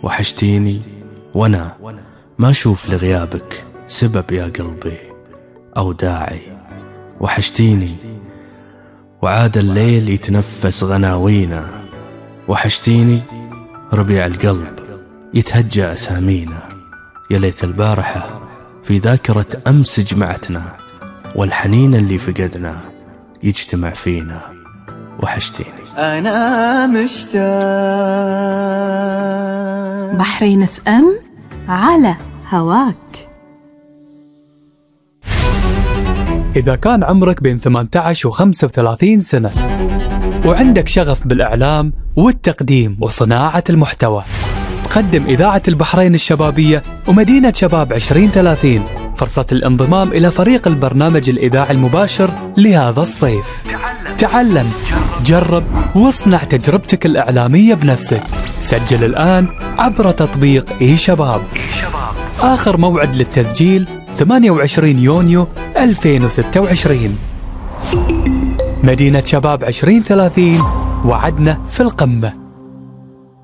وحشتيني وانا ما اشوف لغيابك سبب يا قلبي او داعي. وحشتيني وعاد الليل يتنفس غناوينا. وحشتيني ربيع القلب يتهجى أسامينا. يا ليت البارحة في ذاكرة أمس جمعتنا، والحنين اللي فقدنا يجتمع فينا. وحشتيني أنا مشتاق. بحرين اف ام على هواك. إذا كان عمرك بين 18 و 35 سنة وعندك شغف بالإعلام والتقديم وصناعة المحتوى، تقدم إذاعة البحرين الشبابية ومدينة شباب 2030 فرصة الانضمام إلى فريق البرنامج الإذاعي المباشر لهذا الصيف. تعلم، جرب، واصنع تجربتك الإعلامية بنفسك. سجل الآن عبر تطبيق إي شباب. آخر موعد للتسجيل 28 يونيو 2026. مدينة شباب 2030 وعدنا في القمة.